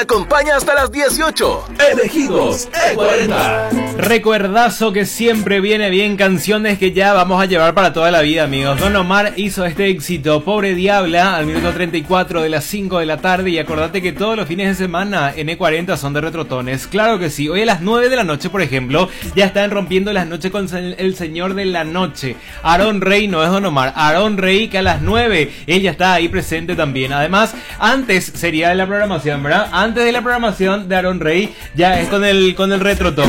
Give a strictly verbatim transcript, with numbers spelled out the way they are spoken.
acompaña hasta las dieciocho. Elegidos E cuarenta. Recuerdazo que siempre viene bien, canciones que ya vamos a llevar para toda la vida, amigos. Don Omar hizo este éxito, Pobre Diabla, al minuto treinta y cuatro de las cinco de la tarde. Y acordate que todos los fines de semana en E cuarenta son de Retrotones. Claro que sí. Hoy a las nueve de la noche, por ejemplo, ya están rompiendo las noches con el señor de la noche, Aarón Rey. No es Don Omar, Aarón Rey, que a las nueve ella está ahí presente también. Además, antes sería de la programación, ¿verdad? Antes de la programación de Aarón Rey, ya es con el, con el Retrotón.